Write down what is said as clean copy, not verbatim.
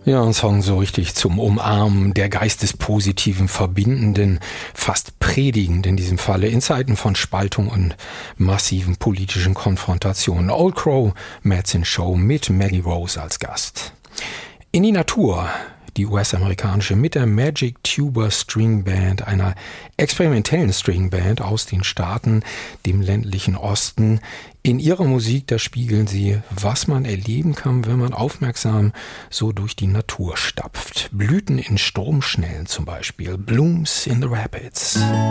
Ja, ein Song so richtig zum Umarmen, der geistespositiven, verbindenden, fast predigend in diesem Falle, in Zeiten von Spaltung und massiven politischen Konfrontationen. Old Crow Medicine Show mit Maggie Rose als Gast. In die Natur, die US-amerikanische, mit der Magic Tuba String Band, einer experimentellen String Band aus den Staaten, dem ländlichen Osten. In ihrer Musik, da spiegeln sie, was man erleben kann, wenn man aufmerksam so durch die Natur stapft. Blüten in Stromschnellen zum Beispiel, Blooms in the Rapids.